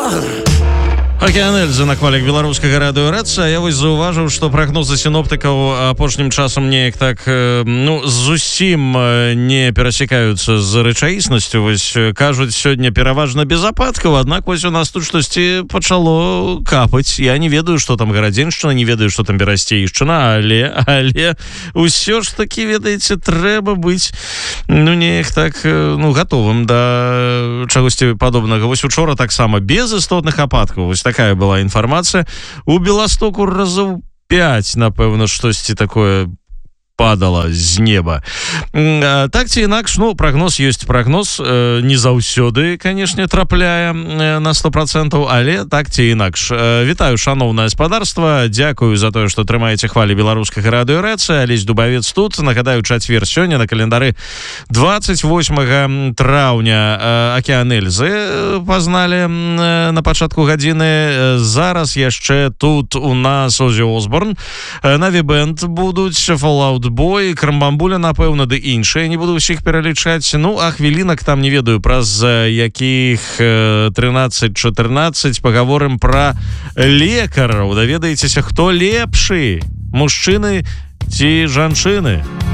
Акіянэльза на хвалях беларускага радыё РЭЦ. Я вось заўважыў, што прагнозы сіноптыкаў апошнім часам неяк так зусім не перасекаюцца з рэчаіснасцю. Вось кажуць, сёння пераважна без ападкаў, аднак вось у нас тут штосьці пачало капаць. Я не ведаю, што там Гарадзеншчына, не ведаю, што там Берасцейшчына, але ўсё ж такі, ведаеце, трэба быць неяк так гатовым да чагосьці падобнага. Вось учора таксама без істотных ападкаў. Вось такая была інфармацыя. У Беластоку разоў 5, напэўна, штосьці такое падала з неба. Так ці інакш, прагноз ёсць прагноз. Не заўсёды, канешне, трапляе на 100%, але так ці інакш. Вітаю, шаноўнае спадарства. Дзякую за тое, што трымаеце хвалі беларускага радыё РЭЦ. Алесь Дубавец тут. Нагадаю, чацвер сёння на календары 28 траўня. Акіянэльзы пазналі на пачатку гадзіны. Зараз яшчэ тут у нас Озі Осборн. Наві Бэнд будуць, Fallout Бой, Крамбамбуля, напэўна, ды іншыя, не буду ўсіх пералічаць. А хвілінак там, не ведаю, праз якіх 13-14 пагаворым пра лекараў. Даведаецеся, хто лепшы, мужчыны ці жанчыны?